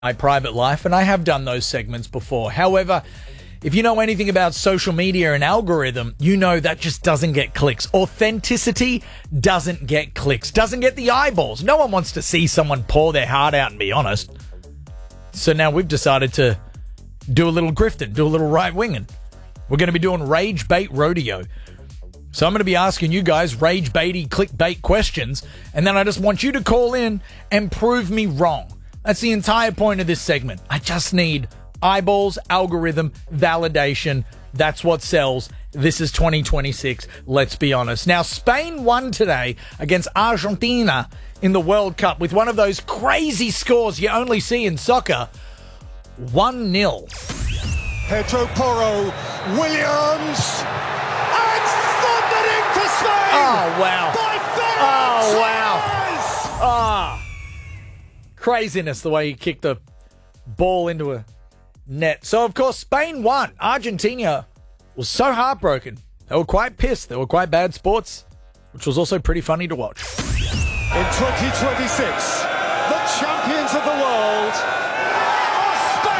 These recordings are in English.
my private life, and I have done those segments before. However, if you know anything about social media and algorithm, you know that just doesn't get clicks. Authenticity doesn't get clicks, doesn't get the eyeballs. No one wants to see someone pour their heart out and be honest. So now we've decided to do a little grifting, do a little right-winging. We're going to be doing Rage Bait Rodeo. So I'm going to be asking you guys rage baity, clickbait questions, and then I just want you to call in and prove me wrong. That's the entire point of this segment. I just need eyeballs, algorithm, validation. That's what sells. This is 2026. Let's be honest. Now, Spain won today against Argentina in the World Cup with one of those crazy scores you only see in soccer. 1-0. Pedro Porro, Williams, and thundering for Spain! Oh, wow. By Oh, wow. Ah. Craziness, the way he kicked the ball into a net. So, of course, Spain won. Argentina was so heartbroken. They were quite pissed. They were quite bad sports, which was also pretty funny to watch. In 2026, the champions of the world are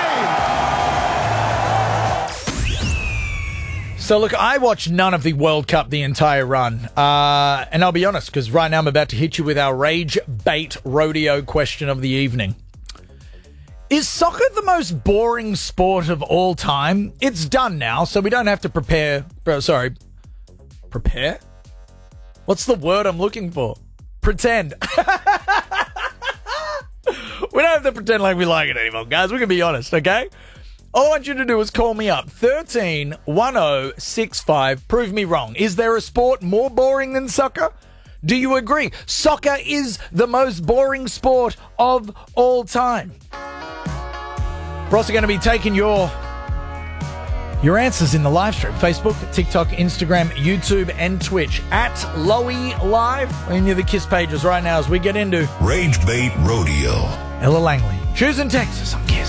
Spain! So, look, I watched none of the World Cup the entire run. And I'll be honest, because right now I'm about to hit you with our Rage Bait Rodeo question of the evening. Is soccer the most boring sport of all time? It's done now, so we don't have to prepare? Prepare? What's the word I'm looking for? Pretend. We don't have to pretend like we like it anymore, guys. We can be honest, okay? All I want you to do is call me up. 131065. Prove me wrong. Is there a sport more boring than soccer? Do you agree? Soccer is the most boring sport of all time. We're also going to be taking your answers in the live stream. Facebook, TikTok, Instagram, YouTube, and Twitch. At Lowy Live. And you're the KISS pages right now as we get into Rage Bait Rodeo. Ella Langley. Choosing Texas on KISS.